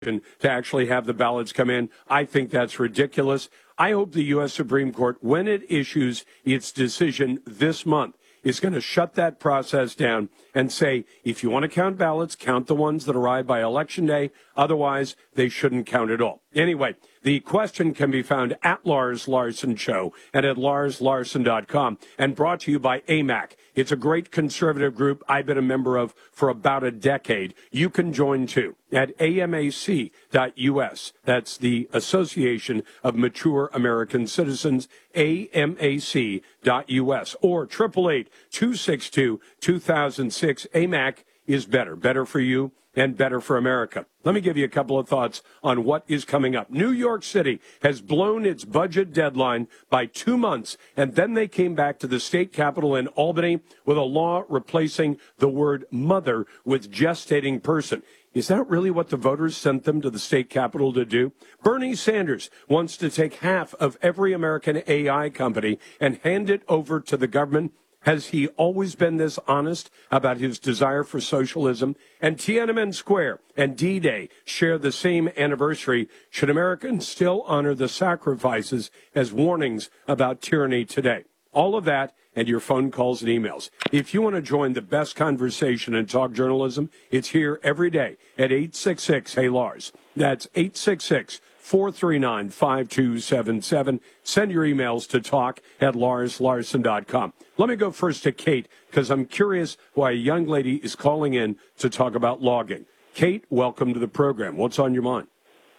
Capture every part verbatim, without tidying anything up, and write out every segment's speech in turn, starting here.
to actually have the ballots come in. I think that's ridiculous. I hope the U S Supreme Court, when it issues its decision this month, is going to shut that process down and say, if you want to count ballots, count the ones that arrive by Election Day. Otherwise, they shouldn't count at all. Anyway, the question can be found at Lars Larson Show and at lars larson dot com, and brought to you by A M A C. It's a great conservative group I've been a member of for about a decade. You can join too at A M A C dot U S. That's the Association of Mature American Citizens, A M A C dot U S, or eight eight eight, two six two, two thousand six. A M A C is better. Better for you and better for America. Let me give you a couple of thoughts on what is coming up. New York City has blown its budget deadline by two months, and then they came back to the state capitol in Albany with a law replacing the word mother with gestating person. Is that really what the voters sent them to the state capitol to do? Bernie Sanders wants to take half of every American A I company and hand it over to the government. Has he always been this honest about his desire for socialism? And Tiananmen Square and D-Day share the same anniversary. Should Americans still honor the sacrifices as warnings about tyranny today? All of that and your phone calls and emails. If you want to join the best conversation in talk journalism, it's here every day at eight six six, hey Lars. That's eight six six, four three nine, five two seven seven. Send your emails to talk at lars larson dot com. Let me go first to Kate, because I'm curious why a young lady is calling in to talk about logging. Kate, welcome to the program. What's on your mind?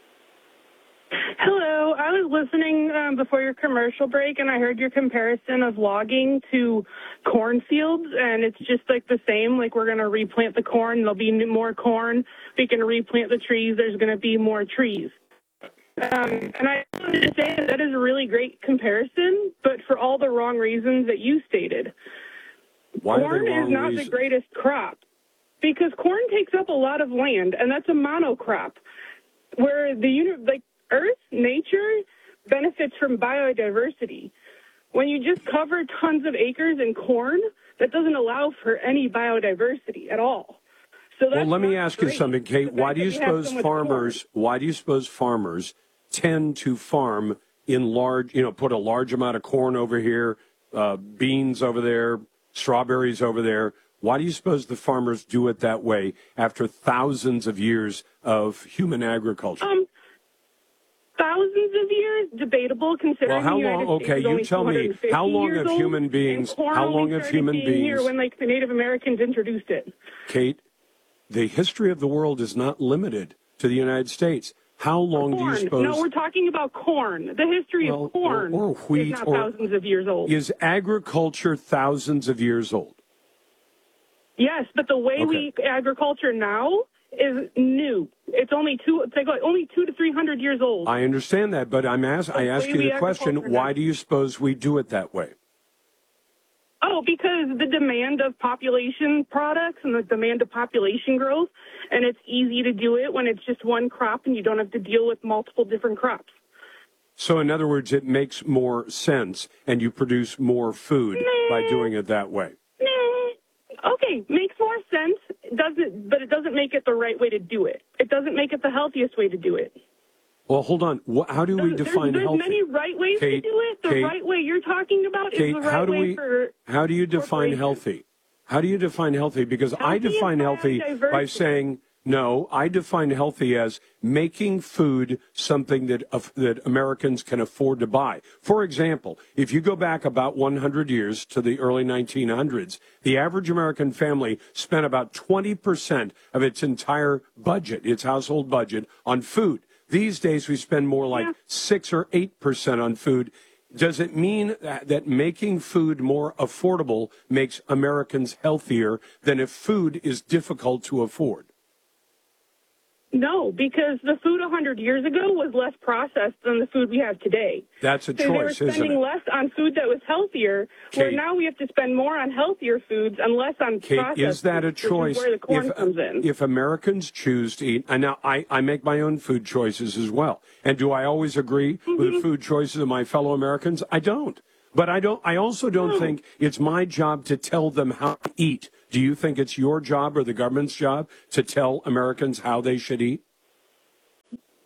Hello. I was listening um, before your commercial break, and I heard your comparison of logging to cornfields, and it's just like the same. Like, we're going to replant the corn, there'll be more corn. We can replant the trees, there's going to be more trees. Um, and I wanted to say that, that is a really great comparison, but for all the wrong reasons that you stated. Why corn is not reasons? the greatest crop, because corn takes up a lot of land, and that's a monocrop, where the uni- like Earth, nature, benefits from biodiversity. When you just cover tons of acres in corn, that doesn't allow for any biodiversity at all. So that's well, let me not ask you great. something, Kate. Why do you that we have suppose so much farmers? corn. Why do you suppose farmers tend to farm in large? You know, put a large amount of corn over here, uh, beans over there, strawberries over there. Why do you suppose the farmers do it that way after thousands of years of human agriculture? Um, thousands of years, debatable, considering well, how the United long? States Okay, is you only tell me. two hundred fifty How long years have old, human beings? and corn How only long have started human being beings? here when, like, the Native Americans introduced it. Kate, the history of the world is not limited to the United States. How long corn. do you suppose? No, we're talking about corn. The history well, of corn or, or wheat, is not or thousands of years old. Is agriculture thousands of years old? Yes, but the way Okay. we agriculture now is new. It's only two. It's like only two to three hundred years old. I understand that, but I'm ask, I ask way you we the question: agriculture why now. do you suppose we do it that way? Oh, because the demand of population products and the demand of population growth, and it's easy to do it when it's just one crop and you don't have to deal with multiple different crops. So, in other words, it makes more sense, and you produce more food Nah. by doing it that way. Nah. Okay, makes more sense, doesn't, but it doesn't make it the right way to do it. It doesn't make it the healthiest way to do it. Well, hold on. Wh- How do we There's, define there's healthy? many right ways Kate, to do it. The Kate, right way you're talking about Kate, is the how right do way we? for How do you define corporations. healthy? How do you define healthy? Because I Healthy is define healthy by biodiversity. saying no. I define healthy as making food something that uh, that Americans can afford to buy. For example, if you go back about one hundred years to the early nineteen hundreds, the average American family spent about twenty percent of its entire budget, its household budget, on food. These days, we spend more like Yeah. six or eight percent on food. Does it mean that, that making food more affordable makes Americans healthier than if food is difficult to afford? No, because the food one hundred years ago was less processed than the food we have today. That's a So they were choice, isn't spending it? less on food that was healthier, where Kate, now we have to spend more on healthier foods and less on Kate, processed is that a foods, which choice? is where the corn if, comes in. if Americans choose to eat, and now I, I make my own food choices as well. And do I always agree Mm-hmm. with the food choices of my fellow Americans? I don't. But I don't. I also don't No. think it's my job to tell them how to eat. Do you think it's your job or the government's job to tell Americans how they should eat?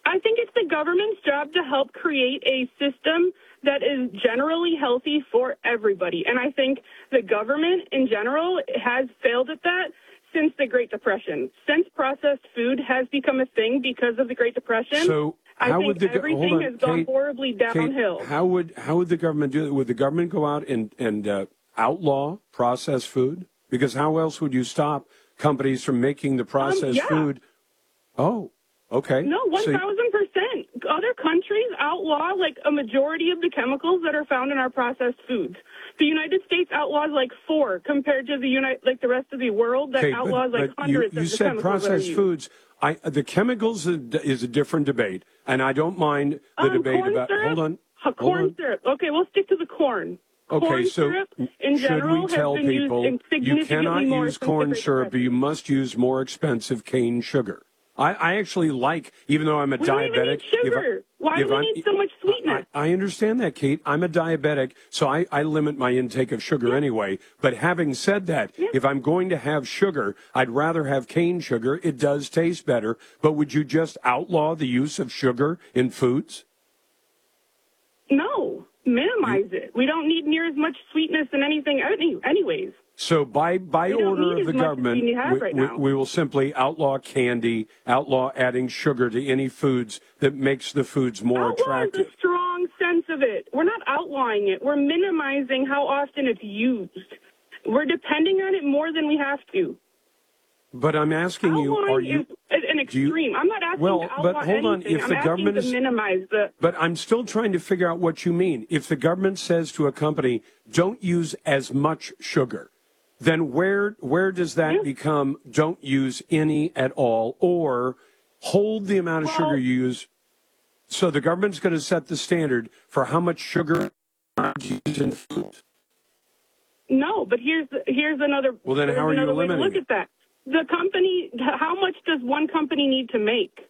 I think it's the government's job to help create a system that is generally healthy for everybody. And I think the government in general has failed at that since the Great Depression. Since processed food has become a thing because of the Great Depression, So I how think would the go- everything hold on, has gone Kate, horribly Kate, downhill. how would how would the government do it? Would the government go out and and uh, outlaw processed food? Because how else would you stop companies from making the processed Um, yeah. food? Oh, okay. No, one So- thousand percent. Other countries outlaw like a majority of the chemicals that are found in our processed foods. The United States outlaws like four compared to the United, like the rest of the world that Okay, but- outlaws like but you, hundreds you of the said chemicals that are processed used. foods. I, the chemicals is a, is a different debate, and I don't mind the Um, debate corn about. syrup? Hold on. Uh, hold corn on. syrup. Okay, we'll stick to the corn. Okay, corn so syrup in should general we tell has been people used in you significantly cannot more use since the corn Great syrup, but you Depression. must use more expensive cane sugar? I, I actually like, even though I'm a We don't diabetic. even need if I- sugar. Why if do we I'm- need so much sweetness? I, I understand that, Kate. I'm a diabetic, so I, I limit my intake of sugar anyway. But having said that, Yeah. if I'm going to have sugar, I'd rather have cane sugar. It does taste better. But would you just outlaw the use of sugar in foods? No, minimize it. We don't need near as much sweetness in anything any, anyways. So by by We don't order need of the as much as government, we have we, right we, now. we will simply outlaw candy, outlaw adding sugar to any foods that makes the foods more Outlaw is attractive. a strong sense of it. We're not outlawing it. We're minimizing how often it's used. We're depending on it more than we have to. But I'm asking you, Outlawing are you? is an do you- extreme. I'm not asking Well, to but outlaw hold on. anything. If I'm the asking government to is- minimize the. But I'm still trying to figure out what you mean. If the government says to a company, "Don't use as much sugar," then where where does that Yeah. become "Don't use any at all," or hold the amount of Well- sugar you use? So the government's going to set the standard for how much sugar you use in food. No, but here's here's another. Well, then here's how are you another way to eliminating look at that? The company. How much does one company need to make?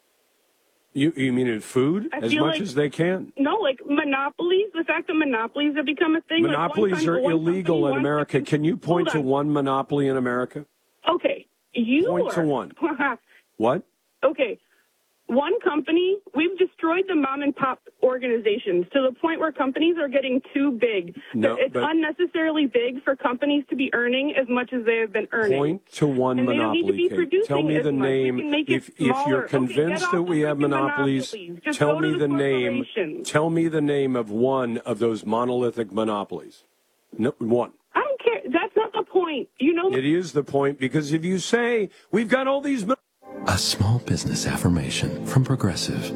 You, you mean in food? I As feel much like- as they can? No, like monopolies. The fact that monopolies have become a thing. like one Monopolies com- are one illegal company in wants America. to- Can you point to Hold on. one monopoly in America? Okay, you Point to are. one. What? Okay, one company. We've destroyed the mom and pop organizations to the point where companies are getting too big. No, it's but- unnecessarily big for companies to be earning as much as they have been earning. Point to one And they don't need to monopoly, be Kate. producing Tell me as the much. We name. can make it If, if you're smaller. Okay, convinced get that off we the have freaking monopolies, monopolies. Just tell go me to the the name. corporations. Tell me the name of one of those monolithic monopolies. No, one. I don't care. That's not the point. You know. It is the point, because if you say we've got all these. Mo- A small business affirmation from Progressive.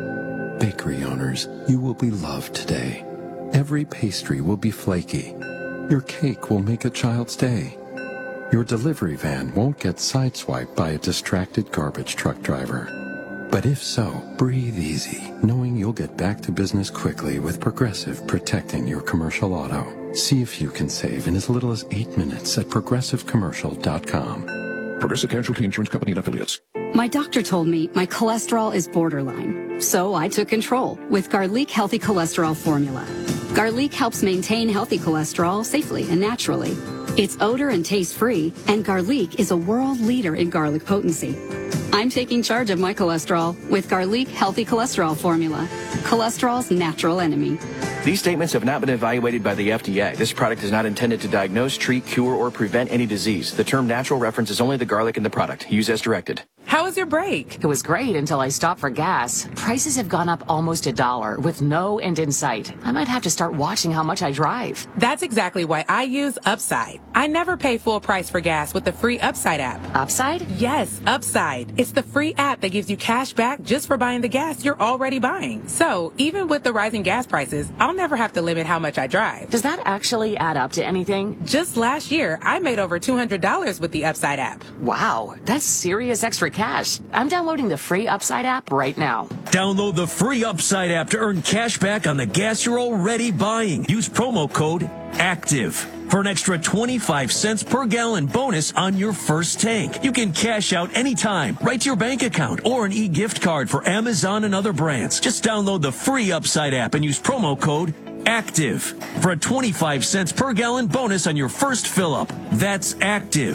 Bakery owners, you will be loved today. Every pastry will be flaky. Your cake will make a child's day. Your delivery van won't get sideswiped by a distracted garbage truck driver. But if so, breathe easy, knowing you'll get back to business quickly with Progressive protecting your commercial auto. See if you can save in as little as eight minutes at progressive commercial dot com. Progressive Casualty Insurance Company and Affiliates. My doctor told me my cholesterol is borderline, so I took control with Garlic Healthy Cholesterol Formula. Garlic helps maintain healthy cholesterol safely and naturally. It's odor and taste free, and Garlic is a world leader in garlic potency. I'm taking charge of my cholesterol with Garlic Healthy Cholesterol Formula, cholesterol's natural enemy. These statements have not been evaluated by the F D A. This product is not intended to diagnose, treat, cure, or prevent any disease. The term natural references only the garlic in the product. Use as directed. How was your break? It was great until I stopped for gas. Prices have gone up almost a dollar with no end in sight. I might have to start watching how much I drive. That's exactly why I use Upside. I never pay full price for gas with the free Upside app. Upside? Yes, Upside. It's the free app that gives you cash back just for buying the gas you're already buying. So even with the rising gas prices, I'll never have to limit how much I drive. Does that actually add up to anything? Just last year, I made over two hundred dollars with the Upside app. Wow, that's serious extra cash. I'm downloading the free Upside app right now. Download the free Upside app to earn cash back on the gas you're already buying. Use promo code ACTIVE for an extra twenty-five cents per gallon bonus on your first tank. You can cash out anytime, right to your bank account, or an e-gift card for Amazon and other brands. Just download the free Upside app and use promo code ACTIVE for a twenty-five cents per gallon bonus on your first fill-up. That's ACTIVE.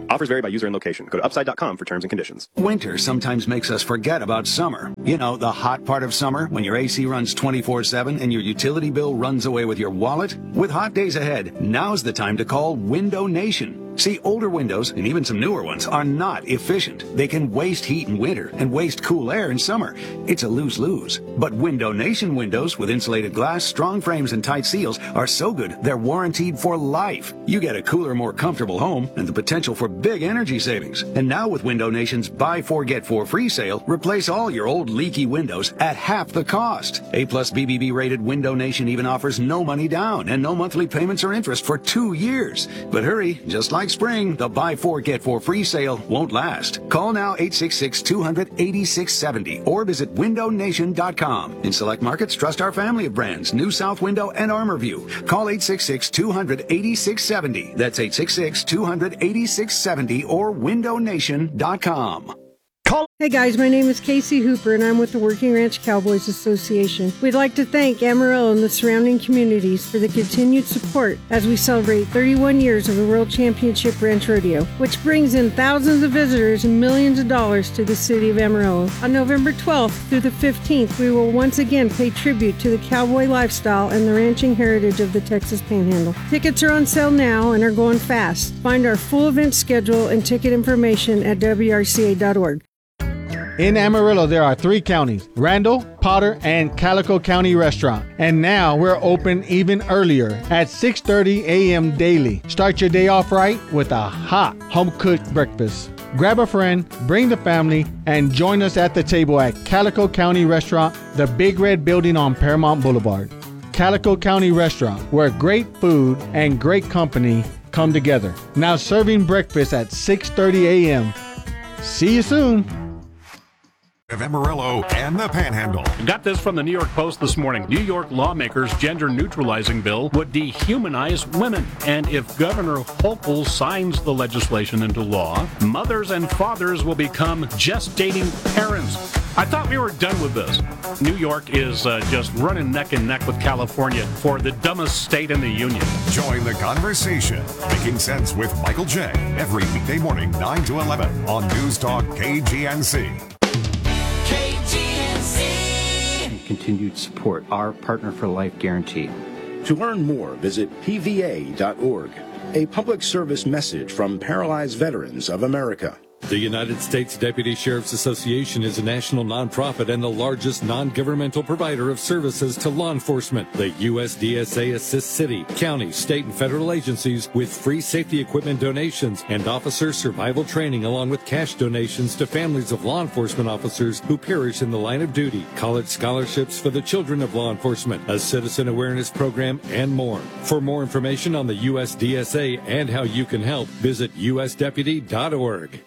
Offers vary by user and location. Go to upside dot com for terms and conditions. Winter sometimes makes us forget about summer. You know, the hot part of summer when your A C runs twenty-four seven and your utility bill runs away with your wallet? With hot days ahead, now's the time to call Window Nation. See, older windows, and even some newer ones, are not efficient. They can waste heat in winter and waste cool air in summer. It's a lose-lose. But Window Nation windows with insulated glass, strong frames, and tight seals are so good they're warranted for life. You get a cooler, more comfortable home and the potential for big energy savings. And now with Window Nation's Buy Four Get Four Free sale, replace all your old leaky windows at half the cost. A plus B B B rated Window Nation even offers no money down and no monthly payments or interest for two years. But hurry, just like spring, the Buy Four Get Four Free sale won't last. Call now eight six six, two hundred, eighty-six seventy or visit window nation dot com. In select markets, trust our family of brands, New South Window and Armorview. Call eight six six, two hundred, eighty-six seventy. That's eight six six, two hundred, eighty-six seventy or window nation dot com. Hey guys, my name is Casey Hooper and I'm with the Working Ranch Cowboys Association. We'd like to thank Amarillo and the surrounding communities for the continued support as we celebrate thirty-one years of the World Championship Ranch Rodeo, which brings in thousands of visitors and millions of dollars to the city of Amarillo. On November twelfth through the fifteenth, we will once again pay tribute to the cowboy lifestyle and the ranching heritage of the Texas Panhandle. Tickets are on sale now and are going fast. Find our full event schedule and ticket information at W R C A dot org. In Amarillo, there are three counties, Randall, Potter, and Calico County Restaurant. And now we're open even earlier at six thirty a.m. daily. Start your day off right with a hot home-cooked breakfast. Grab a friend, bring the family, and join us at the table at Calico County Restaurant, the Big Red Building on Paramount Boulevard. Calico County Restaurant, where great food and great company come together. Now serving breakfast at six thirty a.m. See you soon. Of Amarillo and the Panhandle. Got this from the New York Post this morning. New York lawmakers' gender-neutralizing bill would dehumanize women. And if Governor Hochul signs the legislation into law, mothers and fathers will become gestating parents. I thought we were done with this. New York is uh, just running neck and neck with California for the dumbest state in the union. Join the conversation. Making Sense with Michael J. Every weekday morning, nine to eleven on News Talk K G N C. Continued support, our Partner for Life guarantee. To learn more, visit P V A dot org, a public service message from Paralyzed Veterans of America. The United States Deputy Sheriff's Association is a national nonprofit and the largest non-governmental provider of services to law enforcement. The U S D S A assists city, county, state, and federal agencies with free safety equipment donations and officer survival training, along with cash donations to families of law enforcement officers who perish in the line of duty, college scholarships for the children of law enforcement, a citizen awareness program, and more. For more information on the U S D S A and how you can help, visit U S deputy dot org.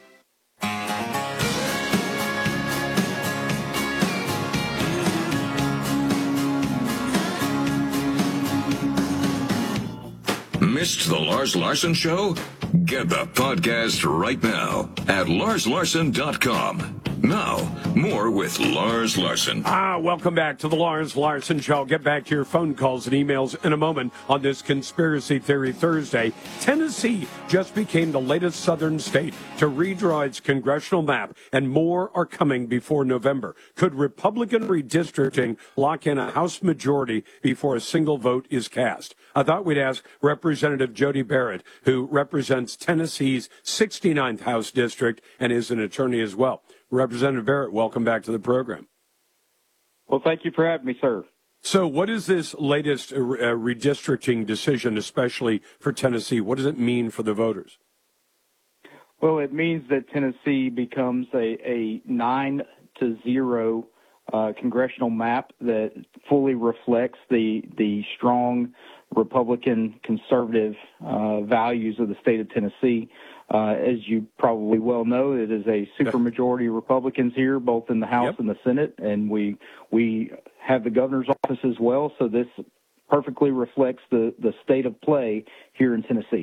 Missed the Lars Larson Show? Get the podcast right now at lars larson dot com. Now, more with Lars Larson. Ah, welcome back to the Lars Larson Show. I'll get back to your phone calls and emails in a moment on this Conspiracy Theory Thursday. Tennessee just became the latest southern state to redraw its congressional map, and more are coming before November. Could Republican redistricting lock in a House majority before a single vote is cast? I thought we'd ask Representative Jody Barrett, who represents Tennessee's sixty-ninth House District and is an attorney as well. Representative Barrett, welcome back to the program. Well, thank you for having me, sir. So what is this latest uh, redistricting decision, especially for Tennessee? What does it mean for the voters? Well, it means that Tennessee becomes a, a nine to zero uh, congressional map that fully reflects the the strong Republican conservative uh, values of the state of Tennessee. Uh, as you probably well know, it is a supermajority of Republicans here, both in the House yep. and the Senate, and we we have the governor's office as well. So this perfectly reflects the, the state of play here in Tennessee.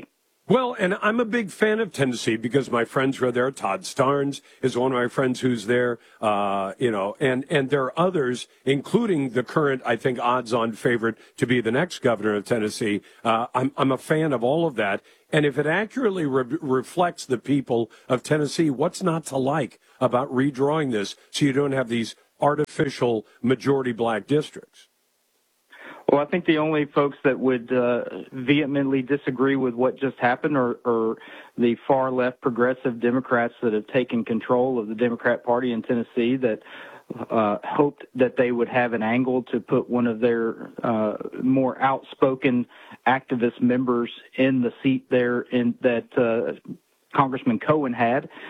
Well, and I'm a big fan of Tennessee because my friends were there. Todd Starnes is one of my friends who's there, uh, you know, and, and there are others, including the current, I think, odds-on favorite to be the next governor of Tennessee. Uh, I'm, I'm a fan of all of that. And if it accurately re- reflects the people of Tennessee, what's not to like about redrawing this so you don't have these artificial majority black districts? Well, I think the only folks that would uh, vehemently disagree with what just happened are, are the far left progressive Democrats that have taken control of the Democrat Party in Tennessee that uh, hoped that they would have an angle to put one of their uh, more outspoken activist members in the seat there in that uh, Congressman Cohen had.